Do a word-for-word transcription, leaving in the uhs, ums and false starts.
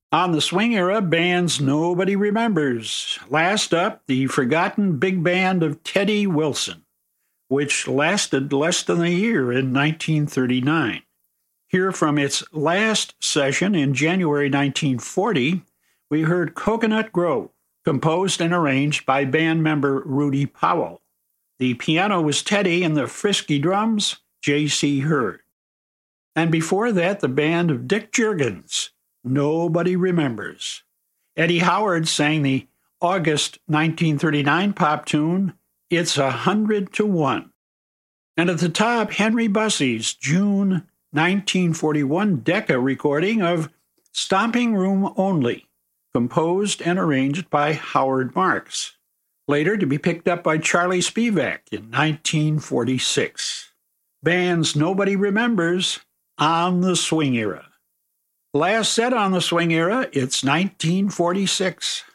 On the swing era, bands nobody remembers. Last up, the forgotten big band of Teddy Wilson, which lasted less than a year in nineteen thirty-nine. Here from its last session in January nineteen forty, we heard Coconut Grove, composed and arranged by band member Rudy Powell. The piano was Teddy and the frisky drums, J C Hurd. And before that, the band of Dick Juergens, Nobody Remembers. Eddie Howard sang the August nineteen thirty-nine pop tune, It's a Hundred to One. And at the top, Henry Bussey's June nineteen forty-one Decca recording of Stomping Room Only, composed and arranged by Howard Marks, later to be picked up by Charlie Spivak in nineteen forty-six. Bands nobody remembers on the swing era. Last set on the swing era, it's nineteen forty-six.